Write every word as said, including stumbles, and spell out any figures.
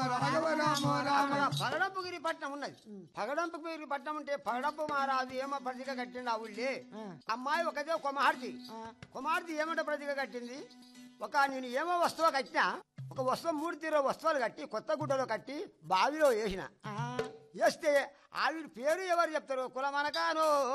పగడంపుగిరి పట్నం ఉన్నది. పగడంపుగిరి పట్నం ఉంటే పగడంపు మహారాజు ఏమో ప్రతిక కట్టిండు ఆ ఊళ్ళే. అమ్మాయి ఒకదే కుమార్తె. కుమార్తె ఏమంటే ప్రతిక కట్టింది, ఒక నేను ఏమో వస్తువు కట్టినా, ఒక వస్తువు మూడు తీరు వస్తువులు కట్టి కొత్త గుడ్డలో కట్టి బావిలో వేసిన. వేస్తే ఆవిడ పేరు ఎవరు చెప్తారు, కులమనకాను